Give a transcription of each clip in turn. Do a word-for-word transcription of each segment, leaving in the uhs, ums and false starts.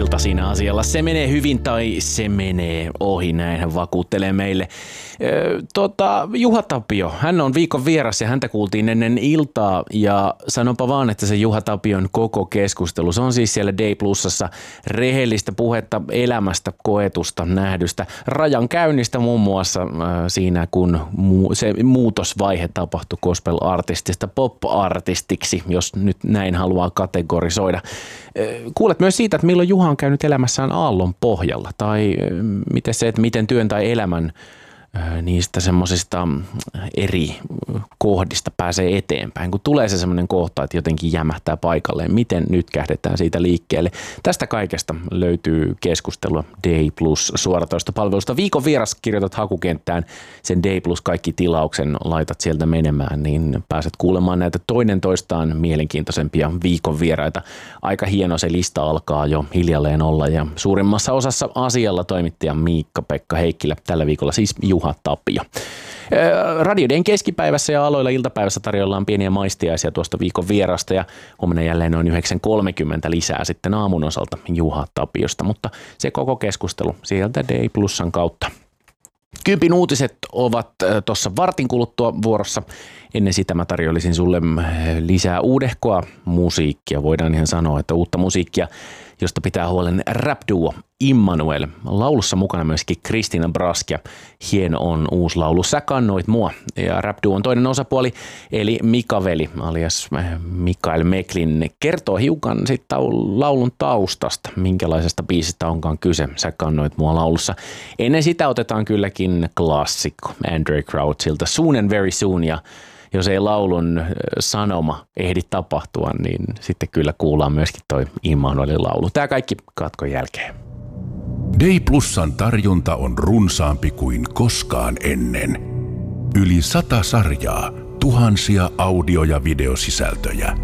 ilta siinä asialla. Se menee hyvin tai se menee ohi, näin hän vakuuttelee meille. Ö, tota, Juha Tapio, hän on viikon vieras ja häntä kuultiin ennen iltaa ja sanonpa vaan, että se Juha Tapion koko keskustelu, se on siis siellä Day Plusassa rehellistä puhetta elämästä, koetusta, nähdystä, rajan käynnistä muun muassa äh, siinä, kun mu- se muutosvaihe tapahtui gospel-artistista pop-artistiksi, jos nyt näin haluaa kategorisoida. Kuulet myös siitä, että milloin Juha on käynyt elämässään aallon pohjalla tai miten se, että miten työn tai elämän niistä semmoisista eri kohdista pääsee eteenpäin, kun tulee se semmoinen kohta, että jotenkin jämähtää paikalleen, miten nyt kähdetään siitä liikkeelle. Tästä kaikesta löytyy keskustelua Day Plus suoratoistopalvelusta. Viikon vieras kirjoitat hakukenttään sen Day Plus kaikki tilauksen, laitat sieltä menemään, niin pääset kuulemaan näitä toinen toistaan mielenkiintoisempia viikon vieraita. Aika hieno se lista alkaa jo hiljalleen olla ja suurimmassa osassa asialla toimittaja Miikka-Pekka Heikkilä, tällä viikolla siis Juha Tapio. Radioiden keskipäivässä ja aloilla iltapäivässä tarjollaan pieniä maistiaisia tuosta viikon vierasta ja huomenna jälleen noin yhdeksän kolmekymmentä lisää sitten aamun osalta Juha Tapiosta, mutta se koko keskustelu sieltä Day Plusan kautta. Kympin uutiset ovat tuossa vartin kuluttua vuorossa. Ennen sitä mä tarjoilisin sulle lisää uudehkoa musiikkia. Voidaan ihan sanoa, että uutta musiikkia, josta pitää huolen rap-duo Immanuel. Laulussa mukana myöskin Kristina Brask ja hieno on uusi laulu Sä kannoit mua. Ja rap-duon toinen osapuoli eli Mikaveli alias Mikael Meklin kertoo hiukan sitten laulun taustasta, minkälaisesta biisistä onkaan kyse Sä kannoit mua laulussa. Ennen sitä otetaan kylläkin klassikko Andre Crouchilta Soon and Very Soon ja jos ei laulun sanoma ehdi tapahtua, niin sitten kyllä kuullaan myöskin toi Immanuelin laulu. Tää kaikki katkon jälkeen. Day Plusan tarjonta on runsaampi kuin koskaan ennen. Yli sata sarjaa, tuhansia audio- ja videosisältöjä.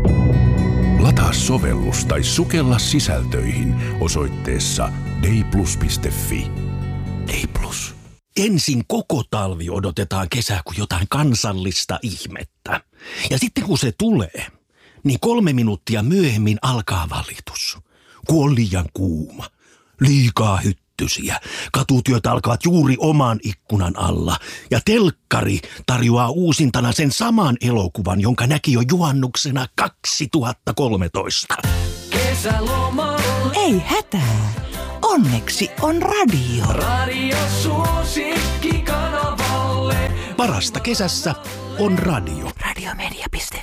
Lataa sovellus tai sukella sisältöihin osoitteessa dayplus piste fi. Day Plus. Ensin koko talvi odotetaan kesää kuin jotain kansallista ihmettä. Ja sitten kun se tulee, niin kolme minuuttia myöhemmin alkaa valitus. Kun on liian kuuma, liikaa hyttysiä, katutyöt alkavat juuri oman ikkunan alla. Ja telkkari tarjoaa uusintana sen saman elokuvan, jonka näki jo juhannuksena kaksituhattakolmetoista. Kesälomalla. Ei hätää. Onneksi on radio. Radio suosikki kanavalle. Parasta kesässä on radio. Radiomedia piste